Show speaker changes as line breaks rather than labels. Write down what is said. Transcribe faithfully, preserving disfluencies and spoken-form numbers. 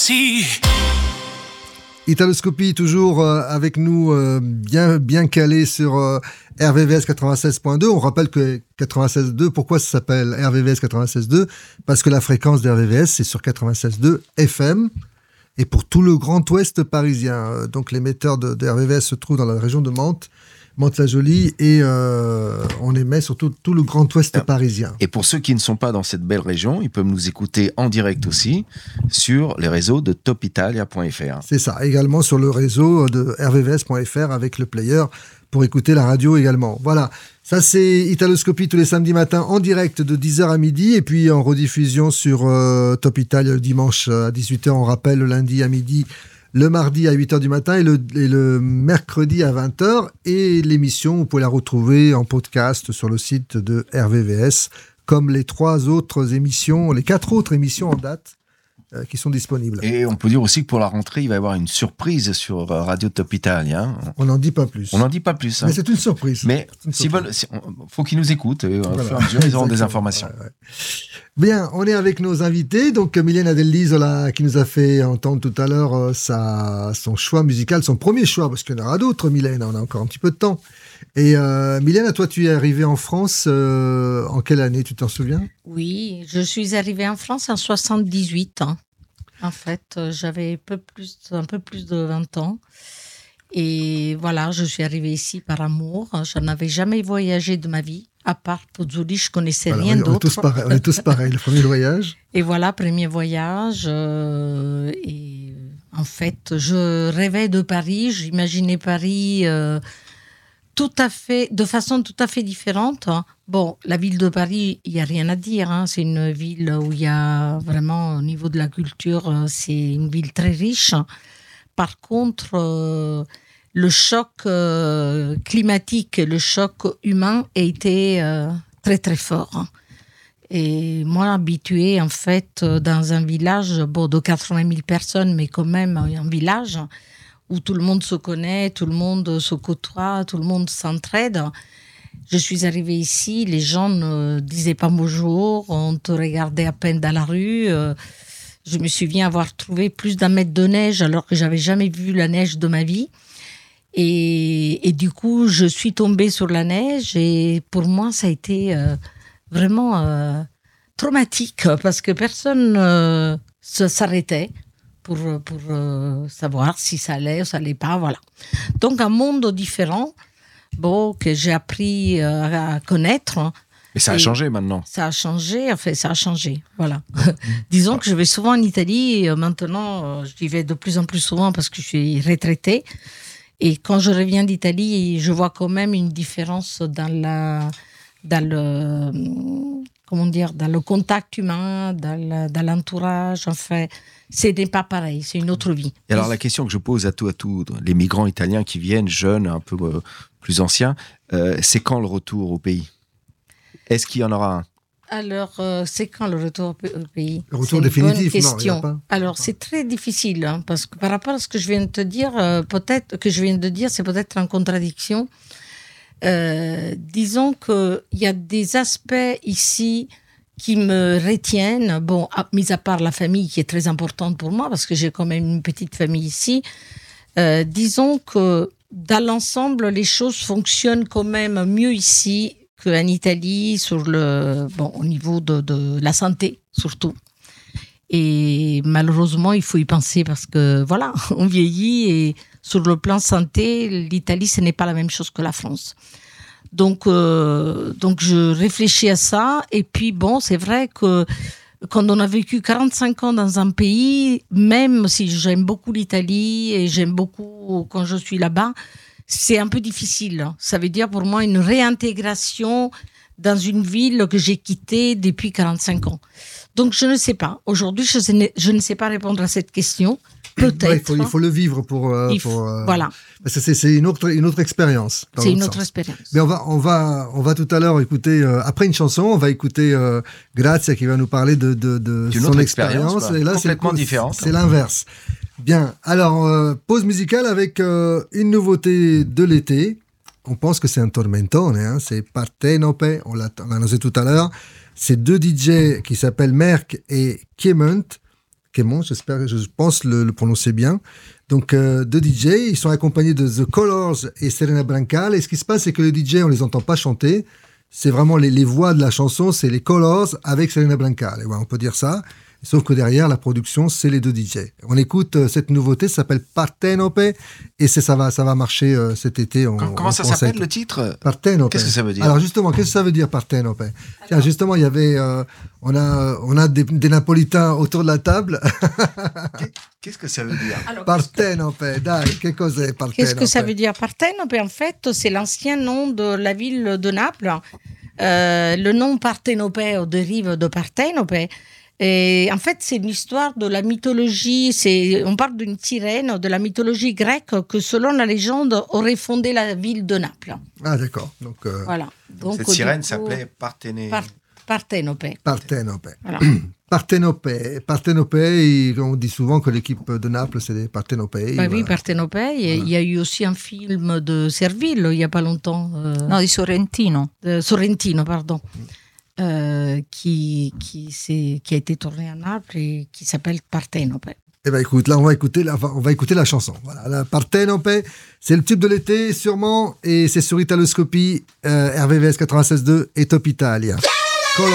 Si.
Italoscopie, toujours euh, avec nous, euh, bien, bien calé sur euh, R V V S quatre-vingt-seize point deux. On rappelle que quatre-vingt-seize point deux, pourquoi ça s'appelle R V V S quatre-vingt-seize point deux ? Parce que la fréquence d'R V V S, c'est sur quatre-vingt-seize point deux F M. Et pour tout le Grand Ouest parisien. Euh, donc l'émetteur de, de R V V S se trouve dans la région de Mantes, Mantes-la-Jolie, et euh, on émet sur tout, tout le Grand Ouest ah. parisien.
Et pour ceux qui ne sont pas dans cette belle région, ils peuvent nous écouter en direct aussi sur les réseaux de top italia point f r.
C'est ça, également sur le réseau de R V V S point f r avec le player pour écouter la radio également. Voilà, ça c'est Italoscopie tous les samedis matins en direct de dix heures à midi et puis en rediffusion sur euh, Top Italia le dimanche à dix-huit heures, on rappelle le lundi à midi, le mardi à huit heures du matin et le, et le mercredi à vingt heures. Et l'émission, vous pouvez la retrouver en podcast sur le site de R V V S, comme les trois autres émissions, les quatre autres émissions en date euh, qui sont disponibles.
Et on peut dire aussi que pour la rentrée, il va y avoir une surprise sur Radio Top Italia. Hein.
On n'en dit pas plus.
On n'en dit pas plus. Hein.
Mais c'est une surprise.
Mais
une
si
surprise.
il si, faut qu'ils nous écoutent. Et voilà. Au fur et à mesure, ils auront des informations.
Ouais, ouais. Bien, on est avec nos invités. Donc, Mylène Adellisola, qui nous a fait entendre tout à l'heure euh, sa, son choix musical, son premier choix, parce qu'il y en aura d'autres, Mylène, on a encore un petit peu de temps. Et euh, Mylène, à toi, tu es arrivée en France euh, en quelle année, tu t'en souviens ?
Oui, je suis arrivée en France en soixante-dix-huit. Hein. En fait, j'avais peu plus, un peu plus de vingt ans. Et voilà, je suis arrivée ici par amour. Je n'avais jamais voyagé de ma vie. À part Pozzuoli, je ne connaissais
voilà,
rien
on est,
d'autre.
On est tous pareils, on est tous pareils. Le premier voyage.
Et voilà, premier voyage. Euh, et en fait, je rêvais de Paris. J'imaginais Paris euh, tout à fait, de façon tout à fait différente. Bon, la ville de Paris, il n'y a rien à dire. Hein. C'est une ville où il y a vraiment, au niveau de la culture, c'est une ville très riche. Par contre, euh, le choc euh, climatique, le choc humain a été euh, très très fort. Et moi, habituée en fait dans un village bon, de quatre-vingt mille personnes, mais quand même un village où tout le monde se connaît, tout le monde se côtoie, tout le monde s'entraide. Je suis arrivée ici, les gens ne disaient pas bonjour, on te regardait à peine dans la rue. Je me souviens avoir trouvé plus d'un mètre de neige alors que j'avais jamais vu la neige de ma vie. Et, et du coup, je suis tombée sur la neige et pour moi, ça a été euh, vraiment euh, traumatique parce que personne euh, se, s'arrêtait pour, pour euh, savoir si ça allait ou ça allait pas. Voilà. Donc, un monde différent, bon, que j'ai appris euh, à connaître.
Et ça a et changé maintenant.
Ça a changé, enfin, ça a changé, voilà. Disons que je vais souvent en Italie, et maintenant, j'y vais de plus en plus souvent parce que je suis retraitée. Et quand je reviens d'Italie, je vois quand même une différence dans la, dans le, comment dire, dans le contact humain, dans, la, dans l'entourage. Enfin, ce n'est pas pareil, c'est une autre vie.
Et alors la question que je pose à tous, à tous les migrants italiens qui viennent, jeunes, un peu euh, plus anciens, euh, c'est quand le retour au pays ? Est-ce qu'il y en aura un ?
Alors, euh, c'est quand le retour au pays ?
Le retour
c'est
définitif,
une bonne
non, il y a
question.
pas.
Alors, c'est très difficile, hein, parce que par rapport à ce que je viens de te dire, euh, peut-être que je viens de dire, c'est peut-être en contradiction. Euh, disons qu'il y a des aspects ici qui me retiennent, bon, à, mis à part la famille qui est très importante pour moi, parce que j'ai quand même une petite famille ici. Euh, disons que dans l'ensemble, les choses fonctionnent quand même mieux ici qu'en Italie, sur le, bon, au niveau de, de la santé, surtout. Et malheureusement, il faut y penser parce que, voilà, on vieillit et sur le plan santé, l'Italie, ce n'est pas la même chose que la France. Donc, euh, donc je réfléchis à ça. Et puis, bon, c'est vrai que quand on a vécu quarante-cinq ans dans un pays, même si j'aime beaucoup l'Italie et j'aime beaucoup quand je suis là-bas, c'est un peu difficile. Ça veut dire pour moi une réintégration dans une ville que j'ai quittée depuis quarante-cinq ans. Donc je ne sais pas. Aujourd'hui, je ne, je ne sais pas répondre à cette question. Peut-être.
Ouais, il, faut, il faut le vivre pour. Euh,
il
pour
faut,
euh,
voilà.
C'est, c'est une autre, une autre expérience.
C'est une autre sens. expérience.
Mais on va, on va, on va tout à l'heure écouter. Euh, après une chanson, on va écouter euh, Grazia qui va nous parler de, de, de son expérience.
expérience
et là,
complètement
c'est,
différente.
C'est l'inverse. Bien. Alors, euh, pause musicale avec euh, une nouveauté de l'été. On pense que c'est un tormentone, hein, c'est Partenope. On l'a, on l'a annoncé tout à l'heure. C'est deux D J qui s'appellent Merck et Clement. Quémont, j'espère, je pense le, le prononcer bien. Donc, euh, deux D J, ils sont accompagnés de The Colors et Serena Brancal. Et ce qui se passe, c'est que les D J, on les entend pas chanter. C'est vraiment les, les voix de la chanson, c'est les Colors avec Serena Brancal. Et ouais, on peut dire ça. Sauf que derrière, la production, c'est les deux D J. On écoute euh, cette nouveauté, ça s'appelle Partenope, et c'est, ça, va, ça va marcher euh, cet été. On,
Comment
on
ça
conseille
s'appelle
tout.
le titre?
Partenope.
Qu'est-ce que ça veut dire?
Alors justement, qu'est-ce que ça veut dire Partenope? Tiens, justement, il y avait, euh, on a, on a des, des Napolitains autour de la table.
Qu'est-ce que ça veut dire?
Alors,
Partenope, dai, che cos'è Partenope?
Qu'est-ce que ça veut dire Partenope? En fait, c'est l'ancien nom de la ville de Naples. Euh, le nom Partenopée dérive de Partenope. Et en fait, c'est une histoire de la mythologie. C'est, on parle d'une sirène de la mythologie grecque que, selon la légende, aurait fondé la ville de Naples.
Ah d'accord. Donc, euh,
Voilà.
Donc, cette
du
sirène
coup,
s'appelait Parthéné.
Par- Partenope.
Partenope.
Voilà.
Partenope. Partenope, et on dit souvent que l'équipe de Naples, c'est des Partenope.
Bah
voilà.
oui, Partenope. Et il y a eu aussi un film de Serville il n'y a pas longtemps. euh,
No, di Sorrentino.
de Sorrentino, pardon. Euh, qui, qui, s'est- qui a été tourné à Naples et qui s'appelle Partenope.
Eh ben écoute, là on va écouter la, on va écouter la chanson. Voilà, la Partenope, c'est le tube de l'été sûrement, et c'est sur Italoscopie, euh, R V V S quatre-vingt-seize point deux et Top Italia.